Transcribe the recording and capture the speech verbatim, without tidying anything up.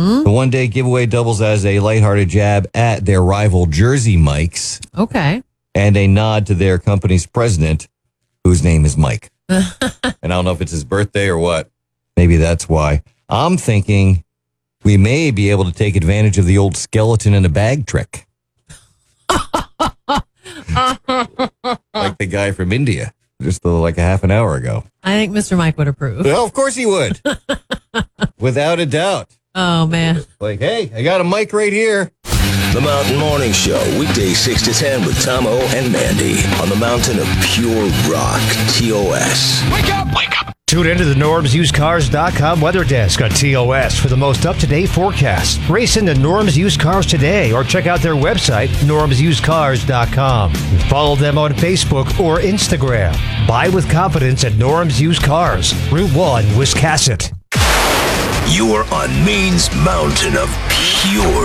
Mm-hmm. The one-day giveaway doubles as a lighthearted jab at their rival Jersey Mikes. Okay. And a nod to their company's president, whose name is Mike. And I don't know if it's his birthday or what. Maybe that's why. I'm thinking we may be able to take advantage of the old skeleton in a bag trick. Like the guy from India, just uh, like a half an hour ago. I think Mister Mike would approve. Well, of course he would. Without a doubt. Oh, man. Like, hey, I got a mic right here. The Mountain Morning Show, weekdays six to ten with Tom O and Mandy on the mountain of pure rock, T O S. Wake up! Wake up! Tune into the Norms Used Cars dot com weather desk on T O S for the most up-to-date forecast. Race into Norms Used Cars today or check out their website, Norms Used Cars dot com. Follow them on Facebook or Instagram. Buy with confidence at Norms Used Cars, Route one, Wiscasset. You are on Maine's mountain of pure